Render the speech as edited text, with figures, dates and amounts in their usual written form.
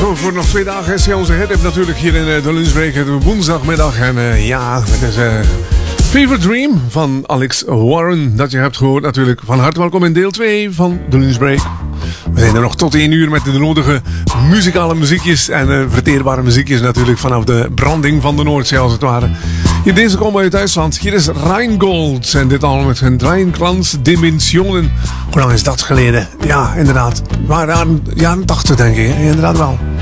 voor nog 2 dagen is hij onze hit natuurlijk hier in de lunchbreak. De woensdagmiddag. En ja, het is Fever Dream van Alex Warren. Dat je hebt gehoord natuurlijk. Van harte welkom in deel 2 van de lunchbreak. We zijn er nog tot 1 uur met de nodige muzikale muziekjes. En verteerbare muziekjes natuurlijk vanaf de branding van de Noordzee als het ware. Hier deze komen uit Duitsland. Hier is Rheingold. En dit allemaal met hun Dreienklanz Dimensionen. Hoe lang is dat geleden? Ja, inderdaad. Maar jaren 80 denk ik. Inderdaad wel.